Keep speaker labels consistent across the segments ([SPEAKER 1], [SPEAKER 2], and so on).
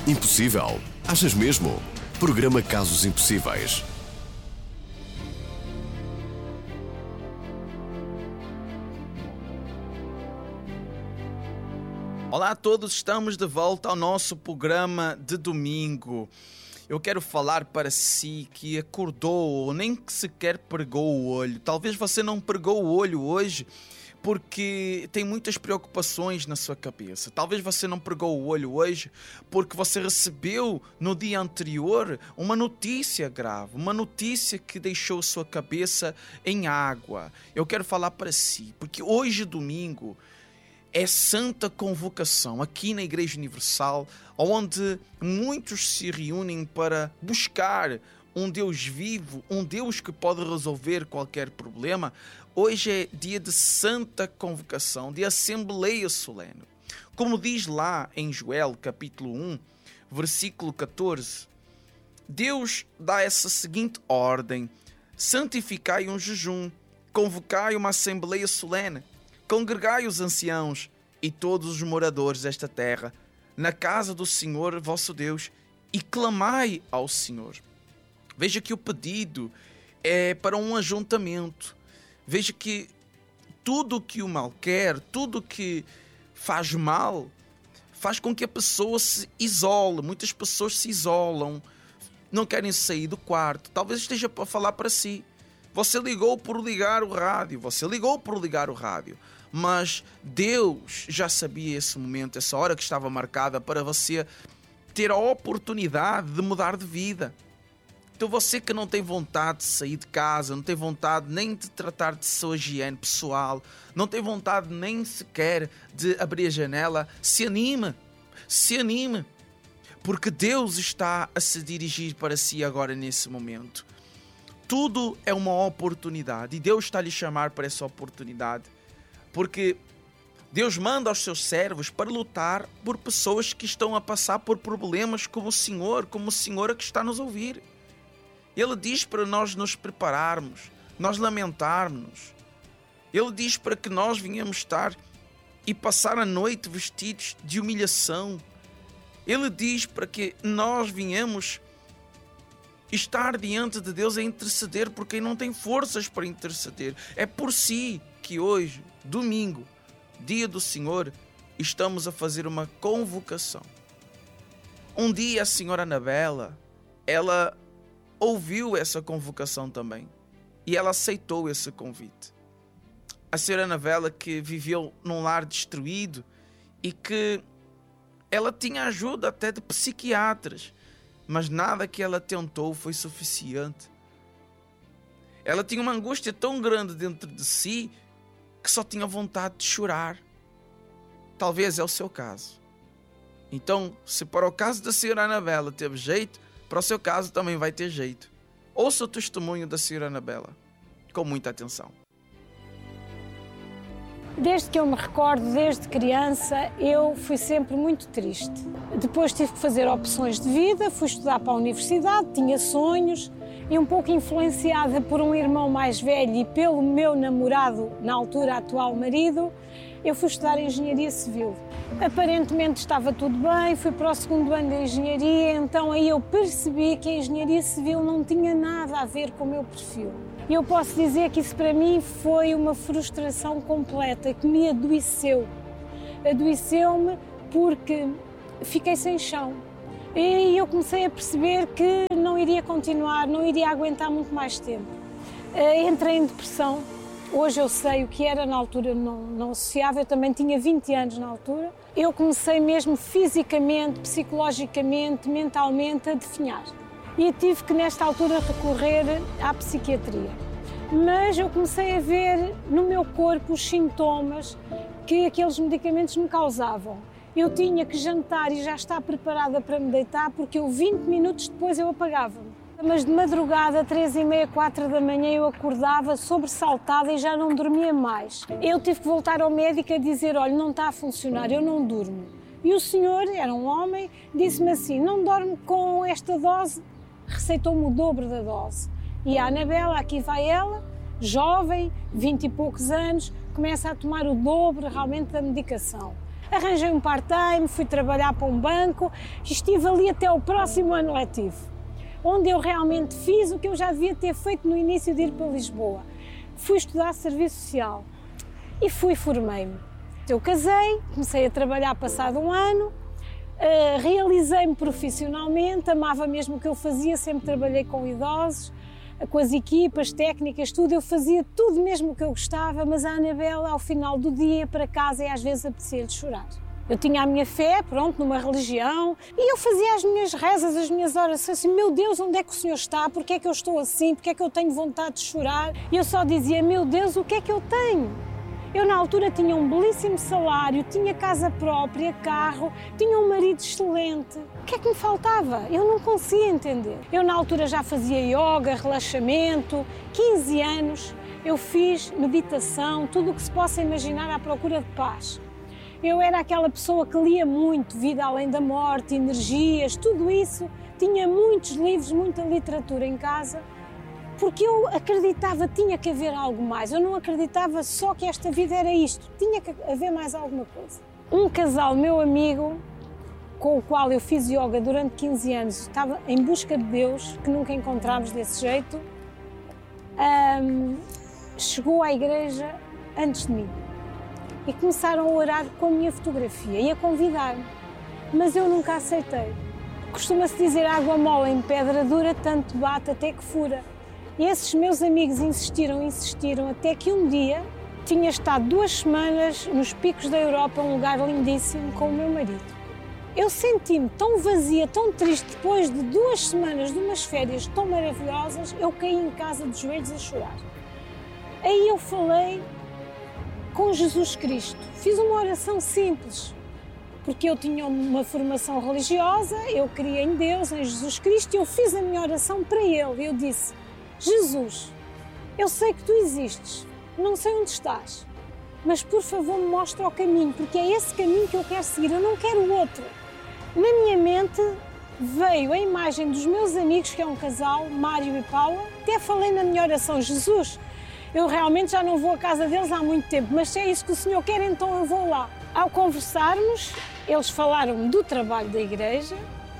[SPEAKER 1] Impossível? Achas mesmo? Programa Casos Impossíveis.
[SPEAKER 2] Olá a todos, estamos de volta ao nosso programa de domingo. Eu quero falar para si que acordou ou nem que sequer pregou o olho. Talvez você não pregou o olho hoje porque tem muitas preocupações na sua cabeça. Talvez você não pregou o olho hoje porque você recebeu no dia anterior uma notícia grave, uma notícia que deixou sua cabeça em água. Eu quero falar para si, porque hoje, domingo, é Santa Convocação aqui na Igreja Universal, onde muitos se reúnem para buscar um Deus vivo, um Deus que pode resolver qualquer problema. Hoje é dia de Santa Convocação, de Assembleia Solene. Como diz lá em Joel, capítulo 1, versículo 14, Deus dá essa seguinte ordem: santificai um jejum, convocai uma Assembleia Solene, congregai os anciãos e todos os moradores desta terra na casa do Senhor vosso Deus e clamai ao Senhor. Veja que o pedido é para um ajuntamento. Veja que tudo o que o mal quer, tudo o que faz mal, faz com que a pessoa se isole. Muitas pessoas se isolam, não querem sair do quarto. Talvez esteja para falar para si. Você ligou por ligar o rádio, mas Deus já sabia esse momento, essa hora que estava marcada para você ter a oportunidade de mudar de vida. Então você que não tem vontade de sair de casa, não tem vontade nem de tratar de sua higiene pessoal, não tem vontade nem sequer de abrir a janela, se anime, porque Deus está a se dirigir para si agora nesse momento. Tudo é uma oportunidade e Deus está a lhe chamar para essa oportunidade, porque Deus manda aos seus servos para lutar por pessoas que estão a passar por problemas como o Senhor que está a nos ouvir. Ele diz para nós nos prepararmos, nós lamentarmos. Ele diz para que nós venhamos estar e passar a noite vestidos de humilhação. Ele diz para que nós venhamos estar diante de Deus a interceder por quem não tem forças para interceder. É por si que hoje, domingo, dia do Senhor, estamos a fazer uma convocação. Um dia a senhora Anabela, ela ouviu essa convocação também e ela aceitou esse convite. A senhora Anabela, que viveu num lar destruído e que ela tinha ajuda até de psiquiatras, mas nada que ela tentou foi suficiente. Ela tinha uma angústia tão grande dentro de si que só tinha vontade de chorar. Talvez é o seu caso. Então, se para o caso da senhora Anabela teve jeito, para o seu caso também vai ter jeito. Ouça o testemunho da senhora Anabela com muita atenção.
[SPEAKER 3] Desde que eu me recordo, desde criança, eu fui sempre muito triste. Depois tive que fazer opções de vida, fui estudar para a universidade, tinha sonhos e um pouco influenciada por um irmão mais velho e pelo meu namorado, na altura atual marido, eu fui estudar Engenharia Civil. Aparentemente estava tudo bem, fui para o segundo ano de Engenharia, então aí eu percebi que a Engenharia Civil não tinha nada a ver com o meu perfil. E eu posso dizer que isso para mim foi uma frustração completa, que me adoeceu. Adoeceu-me porque fiquei sem chão. E eu comecei a perceber que não iria continuar, não iria aguentar muito mais tempo. Entrei em depressão. Hoje eu sei o que era, na altura não associava, eu também tinha 20 anos na altura. Eu comecei mesmo fisicamente, psicologicamente, mentalmente a definhar. E tive que nesta altura recorrer à psiquiatria. Mas eu comecei a ver no meu corpo os sintomas que aqueles medicamentos me causavam. Eu tinha que jantar e já estar preparada para me deitar porque eu 20 minutos depois eu apagava-me. Mas de madrugada, 3h30, 4 da manhã, eu acordava sobressaltada e já não dormia mais. Eu tive que voltar ao médico a dizer, olha, não está a funcionar, eu não durmo. E o senhor, era um homem, disse-me assim, não dorme com esta dose, receitou-me o dobro da dose. E a Anabela, aqui vai ela, jovem, 20 e poucos anos, começa a tomar o dobro realmente da medicação. Arranjei um part-time, fui trabalhar para um banco e estive ali até o próximo ano letivo, onde eu realmente fiz o que eu já devia ter feito no início de ir para Lisboa. Fui estudar Serviço Social e formei-me. Eu casei, comecei a trabalhar passado um ano, realizei-me profissionalmente, amava mesmo o que eu fazia, sempre trabalhei com idosos, com as equipas, técnicas, tudo, eu fazia tudo mesmo o que eu gostava, mas a Anabela, ao final do dia, para casa, e às vezes apetecia-lhe chorar. Eu tinha a minha fé, pronto, numa religião, e eu fazia as minhas rezas, as minhas orações, assim, meu Deus, onde é que o Senhor está? Porquê é que eu estou assim? Porquê é que eu tenho vontade de chorar? E eu só dizia, meu Deus, o que é que eu tenho? Eu, na altura, tinha um belíssimo salário, tinha casa própria, carro, tinha um marido excelente. O que é que me faltava? Eu não conseguia entender. Eu, na altura, já fazia yoga, relaxamento, 15 anos, eu fiz meditação, tudo o que se possa imaginar à procura de paz. Eu era aquela pessoa que lia muito, Vida Além da Morte, Energias, tudo isso. Tinha muitos livros, muita literatura em casa, porque eu acreditava que tinha que haver algo mais. Eu não acreditava só que esta vida era isto, tinha que haver mais alguma coisa. Um casal, meu amigo, com o qual eu fiz yoga durante 15 anos, estava em busca de Deus, que nunca encontramos desse jeito, chegou à igreja antes de mim e começaram a orar com a minha fotografia e a convidar-me, mas eu nunca aceitei. Costuma-se dizer água mole em pedra dura, tanto bate até que fura. E esses meus amigos insistiram, até que um dia tinha estado 2 semanas nos picos da Europa, um lugar lindíssimo, com o meu marido. Eu senti-me tão vazia, tão triste, depois de 2 semanas de umas férias tão maravilhosas, eu caí em casa de joelhos a chorar. Aí eu falei com Jesus Cristo, fiz uma oração simples, porque eu tinha uma formação religiosa, eu queria em Deus, em Jesus Cristo, e eu fiz a minha oração para Ele. Eu disse, Jesus, eu sei que Tu existes, não sei onde estás, mas por favor me mostra o caminho, porque é esse caminho que eu quero seguir, eu não quero o outro. Na minha mente veio a imagem dos meus amigos, que é um casal, Mário e Paula, até falei na minha oração, Jesus, eu realmente já não vou à casa deles há muito tempo, mas se é isso que o Senhor quer, então eu vou lá. Ao conversarmos, eles falaram do trabalho da igreja,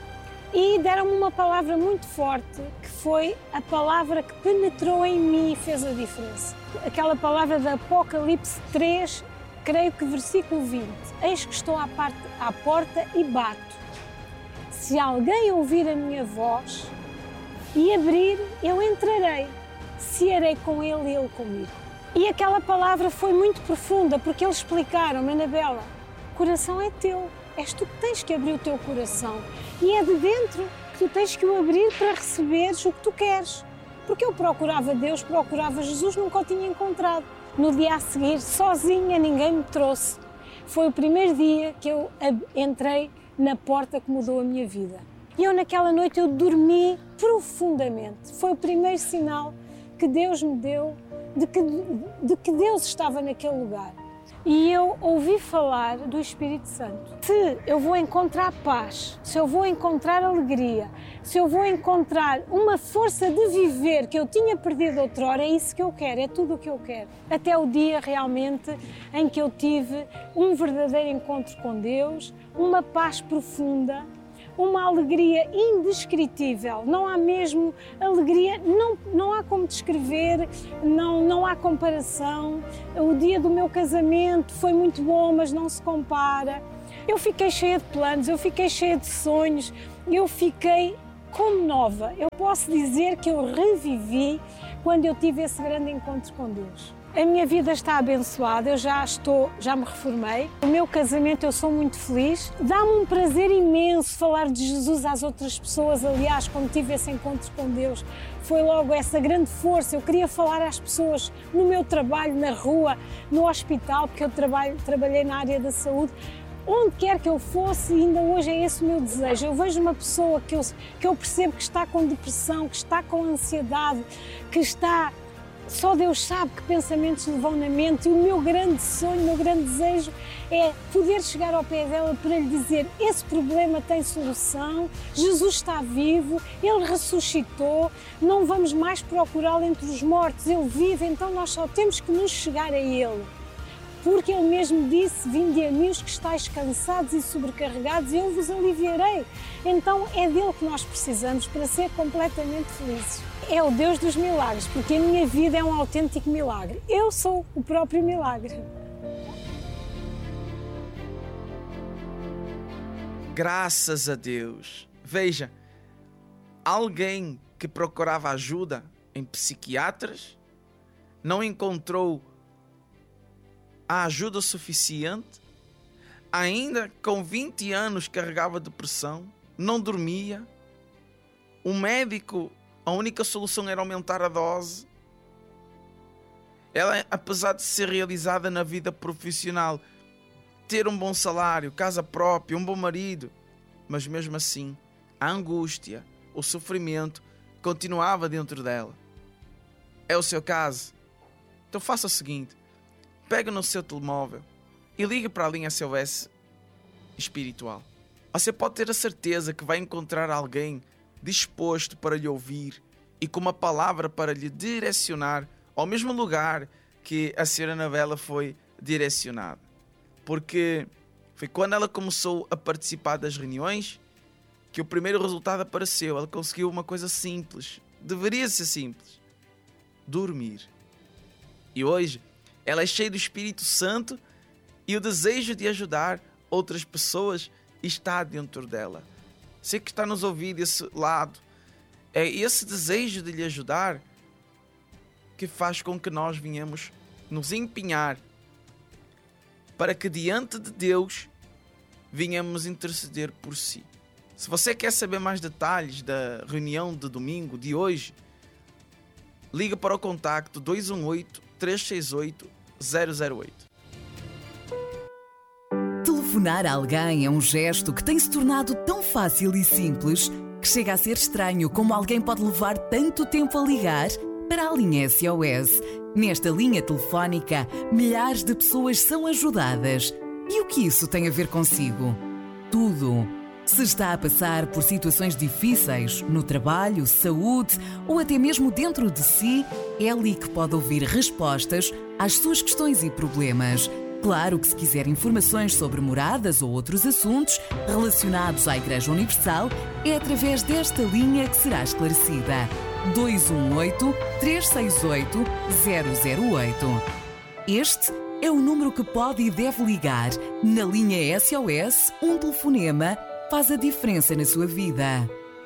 [SPEAKER 3] e deram-me uma palavra muito forte, que foi a palavra que penetrou em mim e fez a diferença. Aquela palavra de Apocalipse 3, creio que versículo 20. Eis que estou à porta e bato. Se alguém ouvir a minha voz e abrir, eu entrarei. Cearei com ele e ele comigo. E aquela palavra foi muito profunda, porque eles explicaram-me, Anabela, o coração é teu. És tu que tens que abrir o teu coração e é de dentro que tu tens que o abrir para receberes o que tu queres. Porque eu procurava Deus, procurava Jesus, nunca o tinha encontrado. No dia a seguir, sozinha, ninguém me trouxe. Foi o primeiro dia que eu entrei na porta que mudou a minha vida. E eu naquela noite eu dormi profundamente. Foi o primeiro sinal que Deus me deu de que Deus estava naquele lugar. E eu ouvi falar do Espírito Santo. Se eu vou encontrar paz, se eu vou encontrar alegria, se eu vou encontrar uma força de viver que eu tinha perdido outrora, é isso que eu quero, é tudo o que eu quero. Até o dia realmente em que eu tive um verdadeiro encontro com Deus, uma paz profunda, uma alegria indescritível, não há mesmo alegria, não há como descrever, não há comparação. O dia do meu casamento foi muito bom, mas não se compara. Eu fiquei cheia de planos, eu fiquei cheia de sonhos, eu fiquei como nova. Eu posso dizer que eu revivi quando eu tive esse grande encontro com Deus. A minha vida está abençoada, eu já me reformei. O meu casamento, eu sou muito feliz. Dá-me um prazer imenso falar de Jesus às outras pessoas. Aliás, quando tive esse encontro com Deus, foi logo essa grande força. Eu queria falar às pessoas no meu trabalho, na rua, no hospital, porque eu trabalhei na área da saúde. Onde quer que eu fosse, ainda hoje é esse o meu desejo. Eu vejo uma pessoa que eu percebo que está com depressão, que está com ansiedade, que está... Só Deus sabe que pensamentos lhe vão na mente, e o meu grande sonho, o meu grande desejo é poder chegar ao pé dela para lhe dizer: esse problema tem solução, Jesus está vivo, Ele ressuscitou, não vamos mais procurá-lo entre os mortos, Ele vive, então nós só temos que nos chegar a Ele. Porque Ele mesmo disse: vinde a mim os que estáis cansados e sobrecarregados e eu vos aliviarei. Então é dele que nós precisamos para ser completamente felizes. É o Deus dos milagres, porque a minha vida é um autêntico milagre. Eu sou o próprio milagre.
[SPEAKER 2] Graças a Deus. Veja, alguém que procurava ajuda em psiquiatras não encontrou a ajuda suficiente, ainda com 20 anos carregava depressão, não dormia. O médico, a única solução era aumentar a dose. Ela, apesar de ser realizada na vida profissional, ter um bom salário, casa própria, um bom marido, mas mesmo assim, a angústia, o sofrimento continuava dentro dela. É o seu caso? Então faça o seguinte: pega no seu telemóvel e liga para a linha SOS espiritual. Você pode ter a certeza que vai encontrar alguém disposto para lhe ouvir e com uma palavra para lhe direcionar ao mesmo lugar que a senhora Anabela foi direcionada. Porque foi quando ela começou a participar das reuniões que o primeiro resultado apareceu. Ela conseguiu uma coisa simples, deveria ser simples: dormir. E hoje ela é cheia do Espírito Santo e o desejo de ajudar outras pessoas está dentro dela. Você que está nos ouvindo desse lado, é esse desejo de lhe ajudar que faz com que nós venhamos nos empenhar para que diante de Deus venhamos interceder por si. Se você quer saber mais detalhes da reunião de domingo de hoje, liga para o contacto 218-368-008.
[SPEAKER 4] Telefonar a alguém é um gesto que tem se tornado tão fácil e simples que chega a ser estranho como alguém pode levar tanto tempo a ligar para a linha SOS. Nesta linha telefónica, milhares de pessoas são ajudadas. E o que isso tem a ver consigo? Tudo. Se está a passar por situações difíceis no trabalho, saúde ou até mesmo dentro de si, é ali que pode ouvir respostas às suas questões e problemas. Claro que se quiser informações sobre moradas ou outros assuntos relacionados à Igreja Universal, é através desta linha que será esclarecida. 218-368-008. Este é o número que pode e deve ligar. Na linha SOS, um telefonema faz a diferença na sua vida.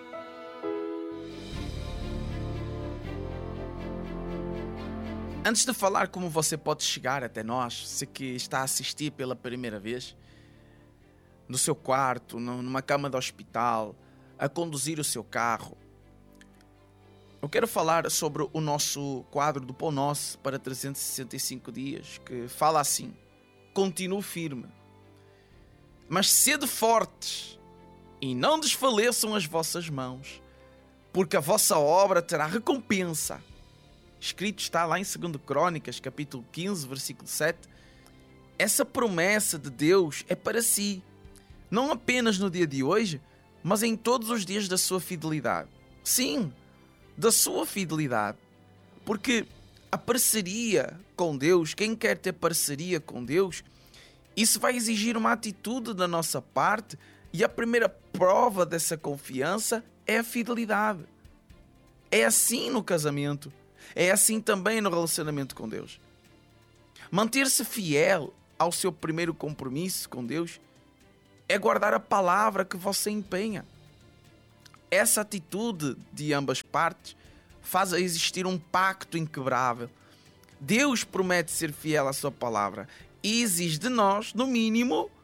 [SPEAKER 2] Antes de falar como você pode chegar até nós, se que está a assistir pela primeira vez, no seu quarto, numa cama de hospital, a conduzir o seu carro, eu quero falar sobre o nosso quadro do Pão Nosso para 365 dias, que fala assim: continue firme, mas sede fortes e não desfaleçam as vossas mãos, porque a vossa obra terá recompensa. Escrito está lá em 2 Crônicas, capítulo 15, versículo 7. Essa promessa de Deus é para si, não apenas no dia de hoje, mas em todos os dias da sua fidelidade. Sim, da sua fidelidade. Porque a parceria com Deus, quem quer ter parceria com Deus, isso vai exigir uma atitude da nossa parte, e a primeira prova dessa confiança é a fidelidade. É assim no casamento. É assim também no relacionamento com Deus. Manter-se fiel ao seu primeiro compromisso com Deus é guardar a palavra que você empenha. Essa atitude de ambas partes faz existir um pacto inquebrável. Deus promete ser fiel à sua palavra e exige de nós, no mínimo,